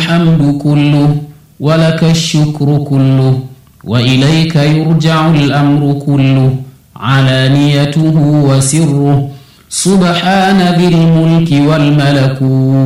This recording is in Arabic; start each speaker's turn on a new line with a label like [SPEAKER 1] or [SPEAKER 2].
[SPEAKER 1] الحمد كله ولك الشكر كله وإليك يرجع الأمر كله علانيته وسره سبحان ذي الملك والملكوت